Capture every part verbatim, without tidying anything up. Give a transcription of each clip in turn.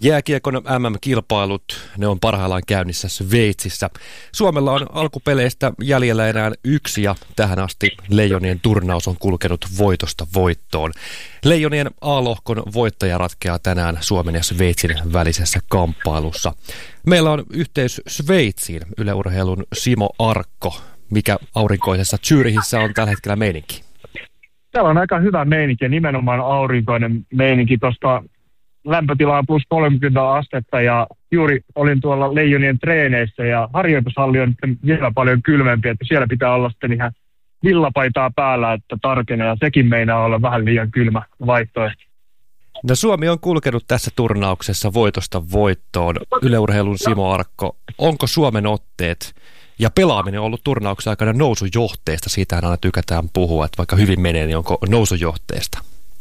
Jääkiekon M M-kilpailut, ne on parhaillaan käynnissä Sveitsissä. Suomella on alkupeleistä jäljellä enää yksi ja tähän asti Leijonien turnaus on kulkenut voitosta voittoon. Leijonien A-lohkon voittaja ratkeaa tänään Suomen ja Sveitsin välisessä kamppailussa. Meillä on yhteys Sveitsiin, Yle Urheilun Simo Arkko. Mikä aurinkoisessa Zürichissä on tällä hetkellä meininki? Täällä on aika hyvä meininki ja nimenomaan aurinkoinen meininki. Tuosta lämpötila on plus kolmekymmentä astetta ja juuri olin tuolla Leijonien treeneissä ja harjoitushalli on vielä paljon kylmempi, että siellä pitää olla sitten ihan villapaitaa päällä, että tarkenee ja sekin meinaa olla vähän liian kylmä vaihtoehto. No Suomi on kulkenut tässä turnauksessa voitosta voittoon. Yle Urheilun Simo Arkko, onko Suomen otteet ja pelaaminen on ollut turnauksen aikana nousujohteesta? Siitähän aina tykätään puhua, että vaikka hyvin menee, niin onko nousujohteesta?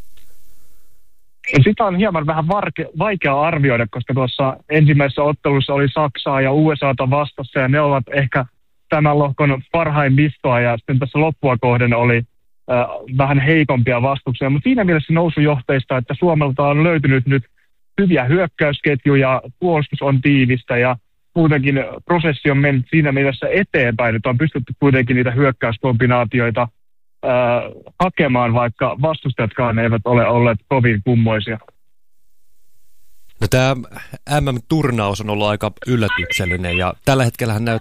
Sitä on hieman vähän varke, vaikea arvioida, koska tuossa ensimmäisessä ottelussa oli Saksaa ja U S A:ta vastassa ja ne ovat ehkä tämän lohkon parhaimmistoa ja sitten tässä loppua kohden oli äh, vähän heikompia vastuksia, mutta siinä mielessä nousujohteista, että Suomelta on löytynyt nyt hyviä hyökkäysketjuja, puolustus on tiivistä ja muutenkin prosessi on mennyt siinä mielessä eteenpäin, että on pystytty kuitenkin niitä hyökkäyskombinaatioita äh, hakemaan, vaikka vastustajatkaan eivät ole olleet kovin kummoisia. No tämä M M-turnaus on ollut aika yllätyksellinen ja tällä hetkellä näyttää